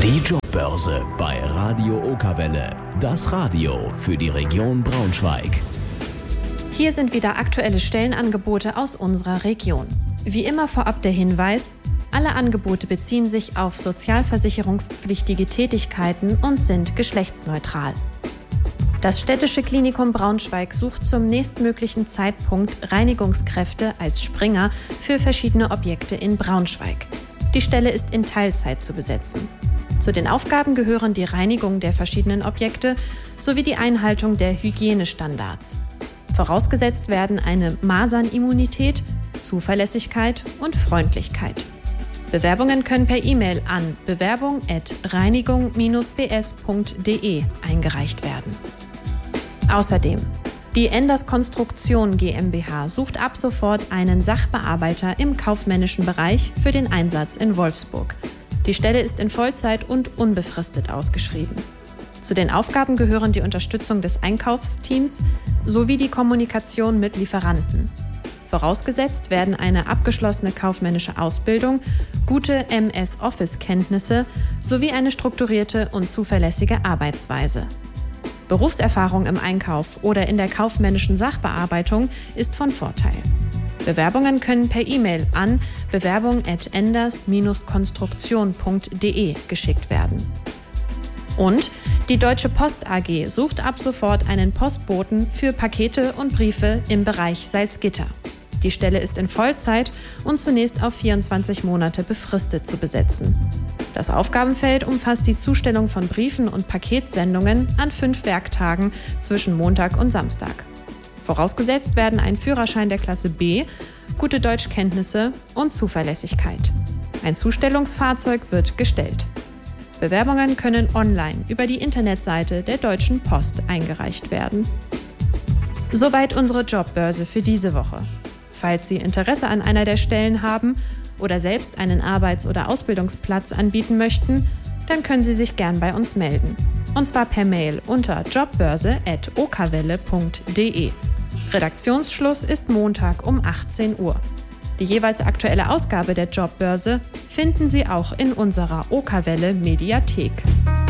Die Jobbörse bei Radio Okerwelle. Das Radio für die Region Braunschweig. Hier sind wieder aktuelle Stellenangebote aus unserer Region. Wie immer vorab der Hinweis: Alle Angebote beziehen sich auf sozialversicherungspflichtige Tätigkeiten und sind geschlechtsneutral. Das Städtische Klinikum Braunschweig sucht zum nächstmöglichen Zeitpunkt Reinigungskräfte als Springer für verschiedene Objekte in Braunschweig. Die Stelle ist in Teilzeit zu besetzen. Zu den Aufgaben gehören die Reinigung der verschiedenen Objekte sowie die Einhaltung der Hygienestandards. Vorausgesetzt werden eine Masernimmunität, Zuverlässigkeit und Freundlichkeit. Bewerbungen können per E-Mail an bewerbung@reinigung-bs.de eingereicht werden. Außerdem: Die Enders Konstruktion GmbH sucht ab sofort einen Sachbearbeiter im kaufmännischen Bereich für den Einsatz in Wolfsburg. Die Stelle ist in Vollzeit und unbefristet ausgeschrieben. Zu den Aufgaben gehören die Unterstützung des Einkaufsteams sowie die Kommunikation mit Lieferanten. Vorausgesetzt werden eine abgeschlossene kaufmännische Ausbildung, gute MS-Office-Kenntnisse sowie eine strukturierte und zuverlässige Arbeitsweise. Berufserfahrung im Einkauf oder in der kaufmännischen Sachbearbeitung ist von Vorteil. Bewerbungen können per E-Mail an bewerbung@enders-konstruktion.de geschickt werden. Und die Deutsche Post AG sucht ab sofort einen Postboten für Pakete und Briefe im Bereich Salzgitter. Die Stelle ist in Vollzeit und zunächst auf 24 Monate befristet zu besetzen. Das Aufgabenfeld umfasst die Zustellung von Briefen und Paketsendungen an 5 Werktagen zwischen Montag und Samstag. Vorausgesetzt werden ein Führerschein der Klasse B, gute Deutschkenntnisse und Zuverlässigkeit. Ein Zustellungsfahrzeug wird gestellt. Bewerbungen können online über die Internetseite der Deutschen Post eingereicht werden. Soweit unsere Jobbörse für diese Woche. Falls Sie Interesse an einer der Stellen haben oder selbst einen Arbeits- oder Ausbildungsplatz anbieten möchten, dann können Sie sich gern bei uns melden. Und zwar per Mail unter jobbörse@okerwelle.de. Redaktionsschluss ist Montag um 18 Uhr. Die jeweils aktuelle Ausgabe der Jobbörse finden Sie auch in unserer Okerwelle Mediathek.